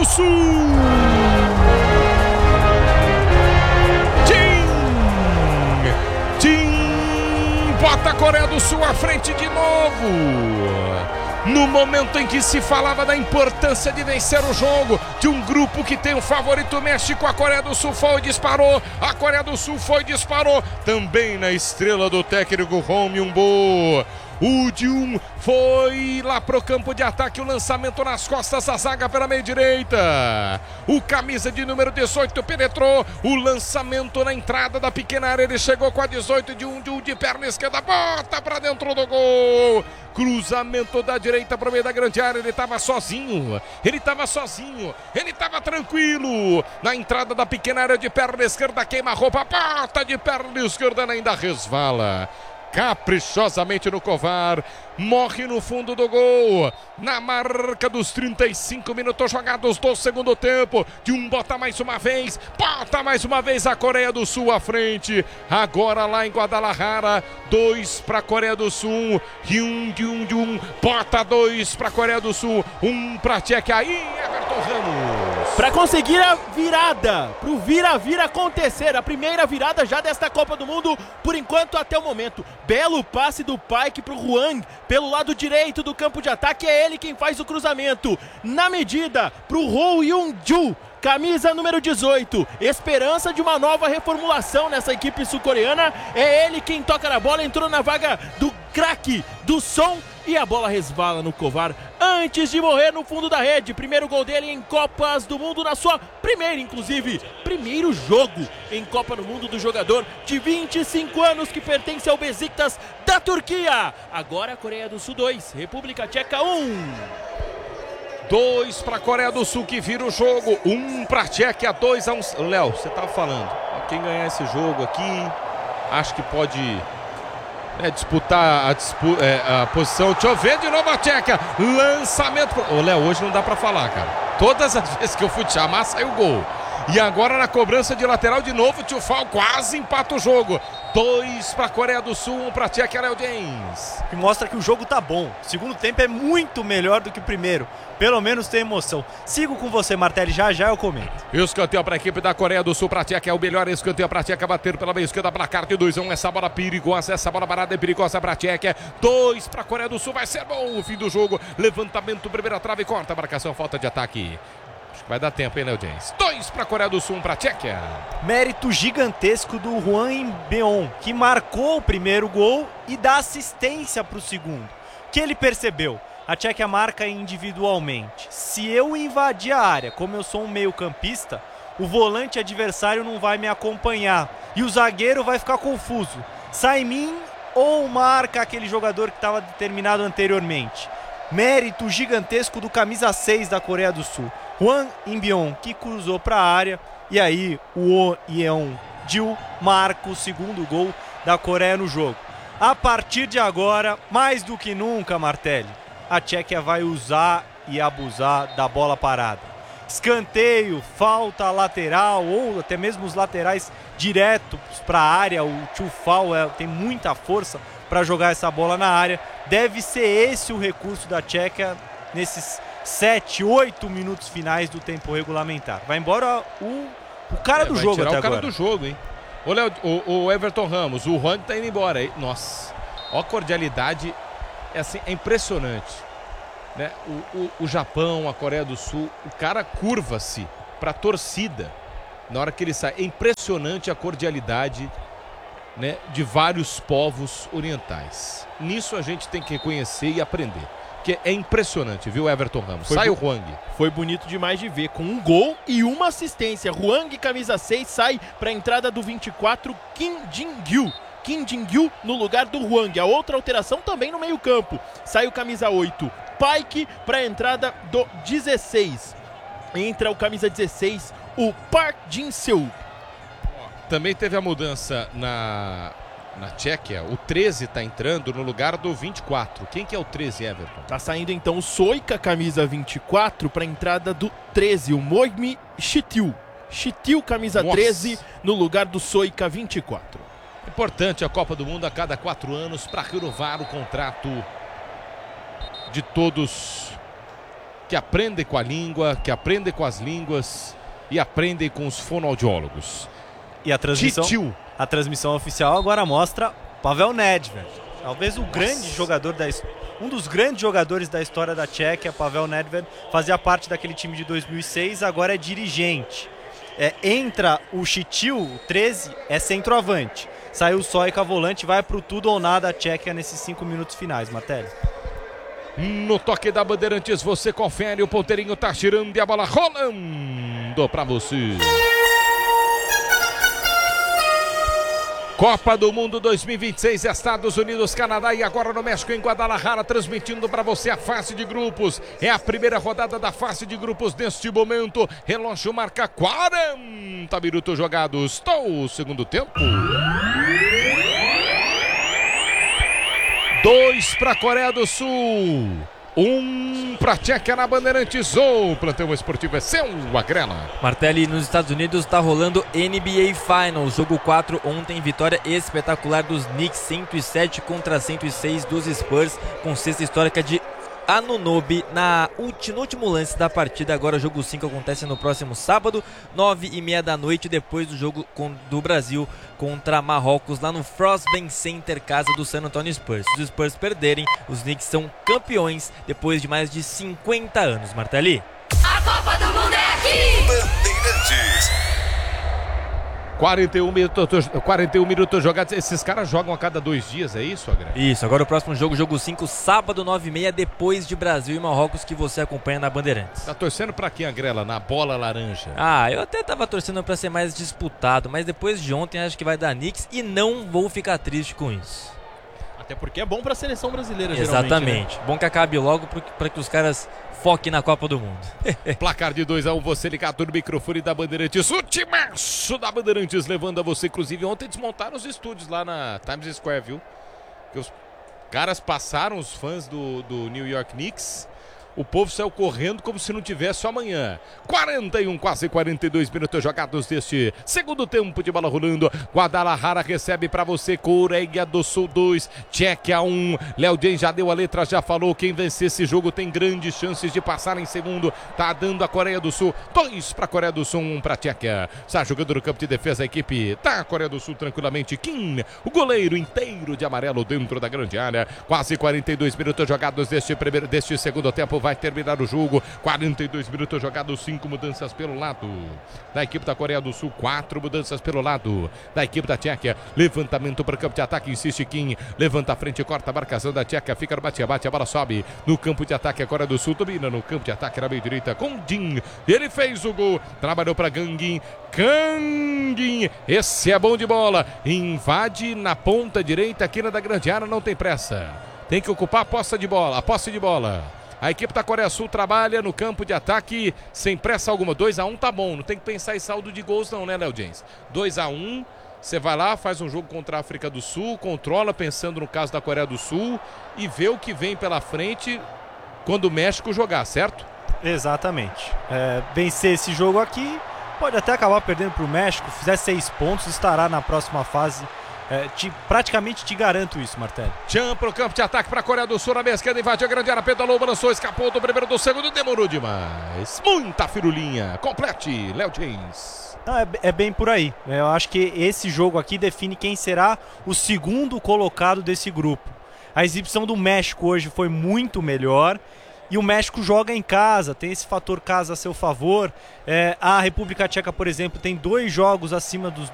do Sul. Tim bota a Coreia do Sul à frente de novo. No momento em que se falava da importância de vencer o jogo, de um grupo que tem um favorito México, a Coreia do Sul foi e disparou. A Coreia do Sul foi e disparou. Também na estrela do técnico Hong Myung-bo. O Ji-un foi lá pro campo de ataque, o lançamento nas costas da zaga pela meia direita. O camisa de número 18 penetrou, o lançamento na entrada da pequena área, ele chegou com a 18 de perna esquerda, bota pra dentro do gol. Cruzamento da direita pro meio da grande área, ele tava sozinho, ele tava tranquilo. Na entrada da pequena área de perna esquerda, queima a roupa, bota de perna esquerda, ainda resvala caprichosamente no covar, morre no fundo do gol, na marca dos 35 minutos jogados do segundo tempo. Ji-un bota mais uma vez a Coreia do Sul à frente, agora lá em Guadalajara, 2 para a Coreia do Sul, Ji-un bota 2 para a Coreia do Sul, 1 para a Tchequia, aí Everton Ramos. Para conseguir a virada, para o vira-vira acontecer, a primeira virada já desta Copa do Mundo, por enquanto até o momento. Belo passe do Paik para o Hwang, pelo lado direito do campo de ataque, é ele quem faz o cruzamento. Na medida, para o Roh Young-ju, camisa número 18, esperança de uma nova reformulação nessa equipe sul-coreana, é ele quem toca na bola, entrou na vaga do craque, do Son, e a bola resvala no covar antes de morrer no fundo da rede. Primeiro gol dele em Copas do Mundo, na sua primeiro jogo em Copa do Mundo do jogador de 25 anos que pertence ao Besiktas da Turquia. Agora a Coreia do Sul 2, República Tcheca 1. 2 para a Coreia do Sul que vira o jogo, 1 para a Tchequia, 2-1. Léo, você estava falando, quem ganhar esse jogo aqui, acho que pode disputar a posição. Deixa eu ver de novo a Tchequia, lançamento. Ô Léo, hoje não dá para falar, cara. Todas as vezes que eu fui te chamar, saiu gol. E agora na cobrança de lateral de novo, o Tchufal quase empata o jogo. 2 para a Coreia do Sul, 1 para a Tchequia, Léo James. Que mostra que o jogo tá bom. O segundo tempo é muito melhor do que o primeiro. Pelo menos tem emoção. Sigo com você, Martelli, já eu comento. Escanteio para a equipe da Coreia do Sul, para a Tchequia, é o melhor escanteio para a Tchequia, bater pela meia esquerda, placar de 2-1, essa bola perigosa, essa bola parada é perigosa para a Tchequia. 2 para a Coreia do Sul, vai ser bom o fim do jogo. Levantamento, primeira trave, corta a marcação, falta de ataque. Acho que vai dar tempo, hein, Léo James? 2 para a Coreia do Sul, 1 para a Tchequia. Mérito gigantesco do Hwang Myung-bo, que marcou o primeiro gol e dá assistência para o segundo. Que ele percebeu? A Tchequia marca individualmente. Se eu invadir a área, como eu sou um meio-campista, o volante adversário não vai me acompanhar e o zagueiro vai ficar confuso. Sai em mim ou marca aquele jogador que estava determinado anteriormente. Mérito gigantesco do camisa 6 da Coreia do Sul, Hwang Myung-bo, que cruzou para a área, e aí o Oh Yeon-ju marca o segundo gol da Coreia no jogo. A partir de agora, mais do que nunca, Martelli, a Tchequia vai usar e abusar da bola parada. Escanteio, falta lateral ou até mesmo os laterais diretos para a área. O Tchufal tem muita força para jogar essa bola na área. Deve ser esse o recurso da Tchequia nesses 7, 8 minutos finais do tempo regulamentar. Vai embora o cara do jogo até agora. O cara do jogo, hein? Olha o Everton Ramos, o Juan tá indo embora aí. Nossa, ó a cordialidade, é impressionante, né? O Japão, a Coreia do Sul, o cara curva-se pra torcida na hora que ele sai. É impressionante a cordialidade, né, de vários povos orientais. Nisso a gente tem que reconhecer e aprender. Que é impressionante, viu, Everton Ramos? Sai o Hwang. Foi bonito demais de ver, com um gol e uma assistência. Hwang, camisa 6, sai para a entrada do 24, Kim Jin-gyu. Kim Jin-gyu no lugar do Hwang. A outra alteração também no meio campo. Sai o camisa 8, Paik, para a entrada do 16. Entra o camisa 16, o Park Jin-seul. Também teve a mudança na Tchequia. O 13 está entrando no lugar do 24. Quem que é o 13, Everton? Tá saindo então o Soika, camisa 24, para a entrada do 13, o Moimi Shitiu. Shitiu, camisa 13, no lugar do Soika 24. Importante a Copa do Mundo a cada 4 anos para renovar o contrato de todos que aprendem com a língua, que aprendem com as línguas e aprendem com os fonoaudiólogos. E a transmissão oficial agora mostra Pavel Nedved. Talvez um dos grandes jogadores da história da Tchequia. Pavel Nedved fazia parte daquele time de 2006, agora é dirigente. Entra o Chytil, o 13, é centroavante. Saiu o Sojka, volante, vai pro tudo ou nada a Tchequia nesses 5 minutos finais, Martelli. No toque da Bandeirantes, você confere, o ponteirinho tá girando e a bola rolando pra você. Copa do Mundo 2026, Estados Unidos, Canadá e agora no México, em Guadalajara, transmitindo para você a fase de grupos. É a primeira rodada da fase de grupos neste momento. Relógio marca 40 minutos jogados. O segundo tempo. 2 para a Coreia do Sul. 1 para a Tchequia na Bandeirantes. O plantão esportivo é seu, Agrela. Martelli, nos Estados Unidos está rolando NBA Finals. Jogo 4 ontem, vitória espetacular dos Knicks, 107 contra 106 dos Spurs, com cesta histórica de Anunoby no último lance da partida. Agora o jogo 5 acontece no próximo sábado, 9h30 da noite, depois do jogo do Brasil contra Marrocos, lá no Frost-Bank Center, casa do San Antonio Spurs. Se os Spurs perderem, os Knicks são campeões depois de mais de 50 anos, Martelli. A Copa do Mundo é aqui! Bandeirantes. 41 minutos jogados. Esses caras jogam a cada 2 dias, é isso, Agrela? Isso, agora o próximo jogo 5, sábado, 9h30, depois de Brasil e Marrocos, que você acompanha na Bandeirantes. Tá torcendo pra quem, Agrela? Na bola laranja? Eu até tava torcendo pra ser mais disputado, mas depois de ontem acho que vai dar Knicks e não vou ficar triste com isso. Até porque é bom pra seleção brasileira, Exatamente. geralmente, né? Bom que acabe logo pra que os caras foquem na Copa do Mundo. Placar de 2-1, você ligado no microfone da Bandeirantes. O timaço da Bandeirantes levando a você. Inclusive, ontem desmontaram os estúdios lá na Times Square, viu? Porque os caras passaram, os fãs do New York Knicks. O povo saiu correndo como se não tivesse amanhã. 41, quase 42 minutos jogados deste segundo tempo de bola rolando. Guadalajara recebe pra você Coreia do Sul 2, Tchequia 1. Léo James já deu a letra, já falou. Quem vencer esse jogo tem grandes chances de passar em segundo. Tá dando a Coreia do Sul. 2 pra Coreia do Sul, 1 pra Tchequia. Está jogando no campo de defesa a equipe da Coreia do Sul tranquilamente. Kim, o goleiro inteiro de amarelo dentro da grande área. Quase 42 minutos jogados deste segundo tempo. Vai terminar o jogo. 42 minutos jogados, 5 mudanças pelo lado da equipe da Coreia do Sul, 4 mudanças pelo lado da equipe da Tchequia. Levantamento para o campo de ataque, insiste Kim, levanta a frente, corta a marcação da Tchequia, fica no bate-bate, a bola sobe no campo de ataque. A Coreia do Sul domina no campo de ataque na meia direita com Jin. Ele fez o gol, trabalhou para Gangin. Esse é bom de bola, invade na ponta direita aqui na da grande área, não tem pressa, tem que ocupar a posse de bola. A equipe da Coreia do Sul trabalha no campo de ataque sem pressa alguma. 2-1 tá bom, não tem que pensar em saldo de gols não, né, Léo James? 2-1, você vai lá, faz um jogo contra a África do Sul, controla pensando no caso da Coreia do Sul e vê o que vem pela frente quando o México jogar, certo? Exatamente. Vencer esse jogo aqui, pode até acabar perdendo pro México, fizer 6 pontos, estará na próxima fase. Praticamente te garanto isso, Martelli. Tchan pro campo de ataque para a Coreia do Sul, na meia esquerda, invadiu a grande área, pedalou, balançou, escapou do primeiro, do segundo, demorou demais. Muita firulinha. Complete, Léo James. É bem por aí. Eu acho que esse jogo aqui define quem será o segundo colocado desse grupo. A exibição do México hoje foi muito melhor. E o México joga em casa, tem esse fator casa a seu favor. A República Tcheca, por exemplo, tem 2 jogos acima dos